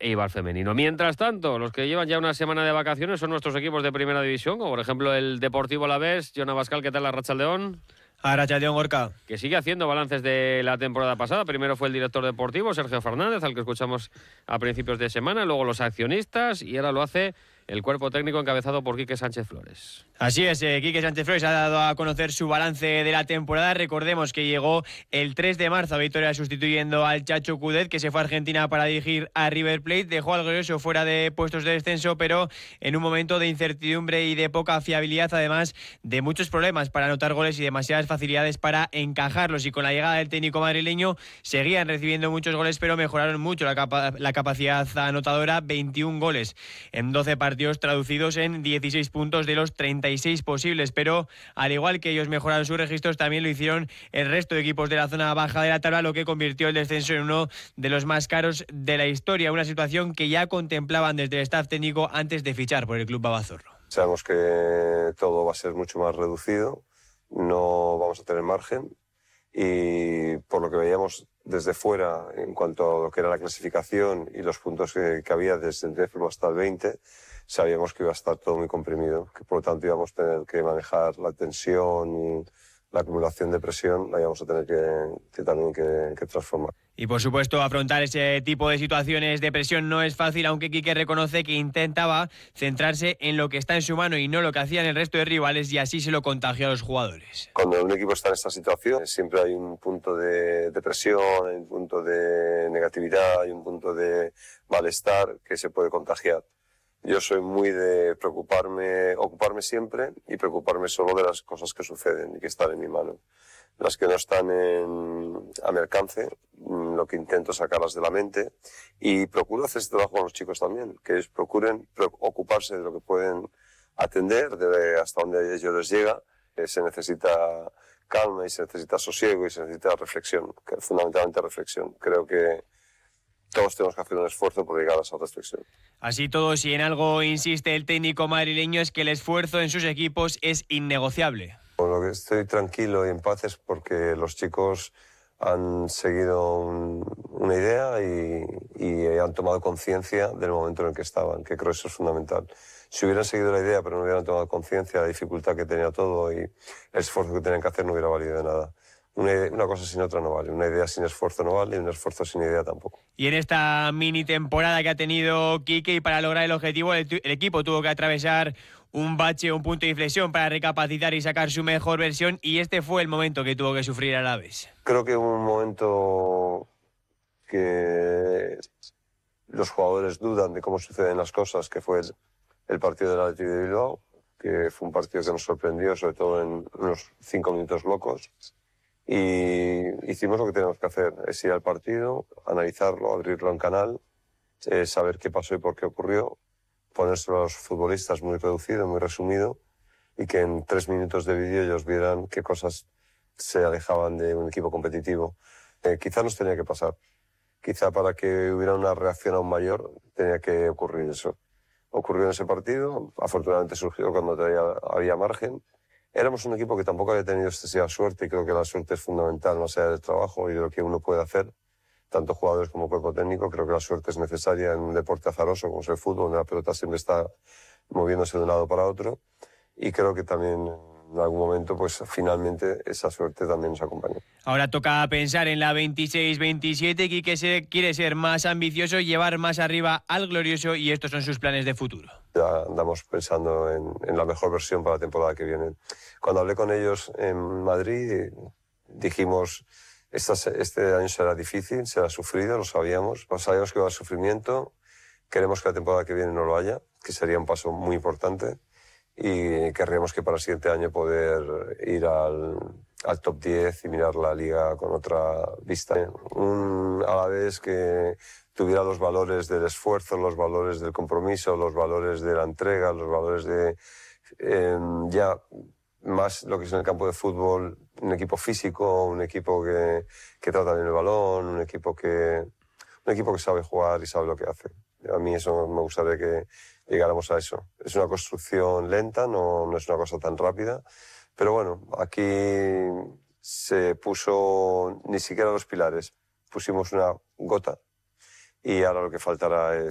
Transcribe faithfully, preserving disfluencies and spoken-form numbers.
Eibar femenino. Mientras tanto, los que llevan ya una semana de vacaciones son nuestros equipos de primera división, como por ejemplo el Deportivo Alavés. John Abascal, ¿qué tal la Arratsaldeon? Arratsaldeon, Gorka. Que sigue haciendo balances de la temporada pasada. Primero fue el director deportivo, Sergio Fernández, al que escuchamos a principios de semana, luego los accionistas y ahora lo hace el cuerpo técnico encabezado por Quique Sánchez Flores. Así es, eh, Quique Sánchez Flores ha dado a conocer su balance de la temporada. Recordemos que llegó el tres de marzo a Vitoria sustituyendo al Chacho Coudet, que se fue a Argentina para dirigir a River Plate. Dejó al glorioso fuera de puestos de descenso, pero en un momento de incertidumbre y de poca fiabilidad, además de muchos problemas para anotar goles y demasiadas facilidades para encajarlos. Y con la llegada del técnico madrileño seguían recibiendo muchos goles, pero mejoraron mucho la, capa- la capacidad anotadora. veintiún goles en doce partidos, traducidos en dieciséis puntos de los treinta y seis posibles, pero al igual que ellos mejoraron sus registros, también lo hicieron el resto de equipos de la zona baja de la tabla, lo que convirtió el descenso en uno de los más caros de la historia, una situación que ya contemplaban desde el staff técnico antes de fichar por el club Babazorro. Sabemos que todo va a ser mucho más reducido, no vamos a tener margen y por lo que veíamos desde fuera en cuanto a lo que era la clasificación y los puntos que, que había desde el décimo hasta el veinte, sabíamos que iba a estar todo muy comprimido, que por lo tanto íbamos a tener que manejar la tensión y la acumulación de presión, la íbamos a tener que, que también que, que transformar. Y por supuesto, afrontar ese tipo de situaciones de presión no es fácil, aunque Quique reconoce que intentaba centrarse en lo que está en su mano y no lo que hacían el resto de rivales, y así se lo contagió a los jugadores. Cuando un equipo está en esta situación, siempre hay un punto de, de presión, hay un punto de negatividad, hay un punto de malestar que se puede contagiar. Yo soy muy de preocuparme, ocuparme siempre y preocuparme solo de las cosas que suceden y que están en mi mano. Las que no están en, a mi alcance, lo que intento es sacarlas de la mente y procuro hacer este trabajo con los chicos también, que ellos procuren ocuparse de lo que pueden atender, de hasta donde a ellos les llega. Eh, se necesita calma y se necesita sosiego y se necesita reflexión, que fundamentalmente reflexión. Creo que todos tenemos que hacer un esfuerzo por llegar a esa reflexión. Así todo, si en algo insiste el técnico madrileño, es que el esfuerzo en sus equipos es innegociable. Por lo que estoy tranquilo y en paz es porque los chicos han seguido un, una idea y, y han tomado conciencia del momento en el que estaban, que creo que eso es fundamental. Si hubieran seguido la idea pero no hubieran tomado conciencia de la dificultad que tenía todo y el esfuerzo que tenían que hacer, no hubiera valido de nada. Una, idea, una cosa sin otra no vale, una idea sin esfuerzo no vale y un esfuerzo sin idea tampoco. Y en esta mini temporada que ha tenido Quique, y para lograr el objetivo, el, el equipo tuvo que atravesar un bache, un punto de inflexión para recapacitar y sacar su mejor versión, y este fue el momento que tuvo que sufrir Alavés. Creo que un momento que los jugadores dudan de cómo suceden las cosas, que fue el, el partido del Athletic de Bilbao, que fue un partido que nos sorprendió, sobre todo en unos cinco minutos locos. Y hicimos lo que teníamos que hacer, es ir al partido, analizarlo, abrirlo en canal, eh, saber qué pasó y por qué ocurrió, ponérselo a los futbolistas muy reducido, muy resumido, y que en tres minutos de vídeo ellos vieran qué cosas se alejaban de un equipo competitivo. Eh, quizá nos tenía que pasar, quizá para que hubiera una reacción aún mayor tenía que ocurrir eso. Ocurrió en ese partido, afortunadamente surgió cuando todavía había margen. Éramos un equipo que tampoco había tenido excesiva suerte y creo que la suerte es fundamental más allá del trabajo y de lo que uno puede hacer, tanto jugadores como cuerpo técnico. Creo que la suerte es necesaria en un deporte azaroso como es el fútbol, donde la pelota siempre está moviéndose de un lado para otro, y creo que también en algún momento pues finalmente esa suerte también nos acompaña. Ahora toca pensar en la veintiséis veintisiete. Quique se quiere ser más ambicioso, llevar más arriba al glorioso, y estos son sus planes de futuro. Ya andamos pensando en, en la mejor versión para la temporada que viene. Cuando hablé con ellos en Madrid, dijimos, esta, este año será difícil, será sufrido, lo sabíamos, pues sabíamos que va a haber sufrimiento, queremos que la temporada que viene no lo haya, que sería un paso muy importante, y querríamos que para el siguiente año poder ir al, al top diez y mirar la liga con otra vista. Un Alavés que tuviera los valores del esfuerzo, los valores del compromiso, los valores de la entrega, los valores de eh, ya más lo que es en el campo de fútbol, un equipo físico, un equipo que, que trata bien el balón, un equipo que un equipo que sabe jugar y sabe lo que hace. A mí eso me gustaría que llegáramos a eso. Es una construcción lenta, no, no es una cosa tan rápida, pero bueno, aquí se puso ni siquiera los pilares, pusimos una gota y ahora lo que faltará es